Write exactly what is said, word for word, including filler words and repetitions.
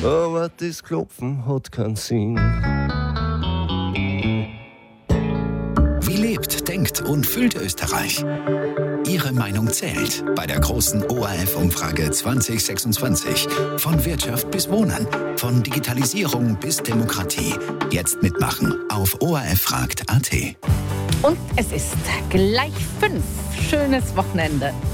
aber das Klopfen hat keinen Sinn. Wie lebt, denkt und fühlt Österreich? Ihre Meinung zählt bei der großen O R F-Umfrage zwanzig sechsundzwanzig. Von Wirtschaft bis Wohnen, von Digitalisierung bis Demokratie. Jetzt mitmachen auf orffragt punkt at. Und es ist gleich fünf. Schönes Wochenende.